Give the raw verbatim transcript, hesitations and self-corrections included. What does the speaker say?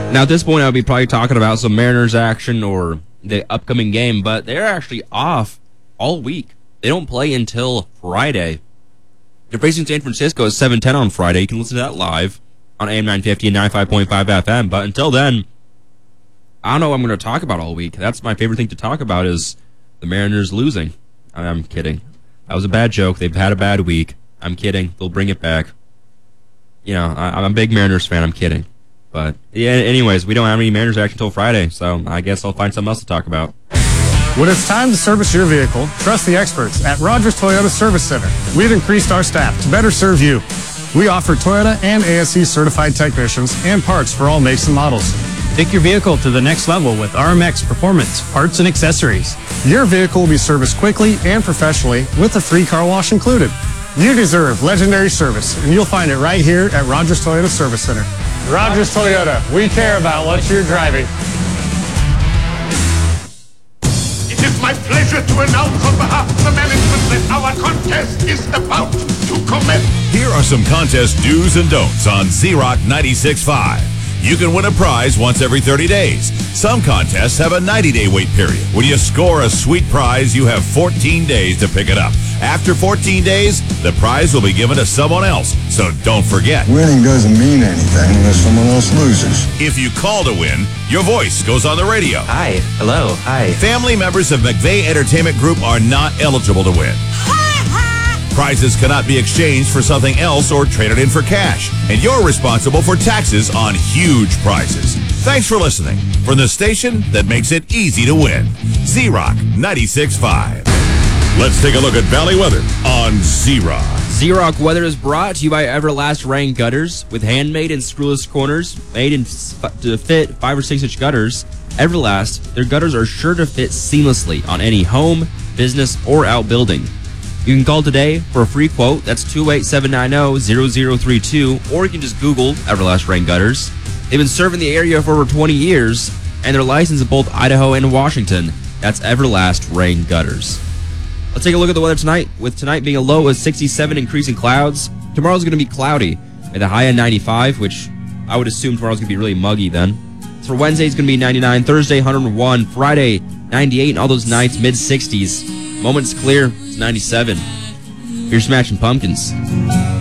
Now, at this point, I would be probably talking about some Mariners action or the upcoming game, but they're actually off all week. They don't play until Friday. They're facing San Francisco at seven ten on Friday. You can listen to that live on A M nine fifty and ninety-five point five F M. But until then, I don't know what I'm going to talk about all week. That's my favorite thing to talk about is the Mariners losing. I'm kidding. That was a bad joke. They've had a bad week. I'm kidding. They'll bring it back. You know, I, I'm a big Mariners fan. I'm kidding. But, yeah, anyways, we don't have any Mariners action until Friday, so I guess I'll find something else to talk about. When it's time to service your vehicle, trust the experts at Rogers Toyota Service Center. We've increased our staff to better serve you. We offer Toyota and A S E certified technicians and parts for all makes and models. Take your vehicle to the next level with R M X Performance, parts and accessories. Your vehicle will be serviced quickly and professionally with a free car wash included. You deserve legendary service, and you'll find it right here at Rogers Toyota Service Center. Rogers Toyota, we care about what you're driving. It is my pleasure to announce on behalf of the management that our contest is about to commence. Here are some contest do's and don'ts on Z-Rock ninety-six point five. You can win a prize once every thirty days. Some contests have a ninety-day wait period. When you score a sweet prize, you have fourteen days to pick it up. After fourteen days, the prize will be given to someone else, so don't forget. Winning doesn't mean anything unless someone else loses. If you call to win, your voice goes on the radio. Hi. Hello. Hi. Family members of McVeigh Entertainment Group are not eligible to win. Prizes cannot be exchanged for something else or traded in for cash. And you're responsible for taxes on huge prizes. Thanks for listening. From the station that makes it easy to win. Z-Rock ninety-six point five. Let's take a look at Valley weather on Z-Rock. Z-Rock weather is brought to you by Everlast Rain Gutters. With handmade and screwless corners made in f- to fit five or six inch gutters, Everlast, their gutters are sure to fit seamlessly on any home, business, or outbuilding. You can call today for a free quote. That's two eight seven nine zero, zero zero three two, or you can just Google Everlast Rain Gutters. They've been serving the area for over twenty years, and they're licensed in both Idaho and Washington. That's Everlast Rain Gutters. Let's take a look at the weather tonight. With tonight being a low of sixty-seven, increasing clouds. Tomorrow's going to be cloudy at the high end ninety-five, which I would assume tomorrow's going to be really muggy then. So for Wednesday, it's going to be ninety-nine. Thursday, one hundred one. Friday, ninety-eight, and all those nights, mid sixties. Moments clear, it's ninety-seven. Here's Smashing Pumpkins.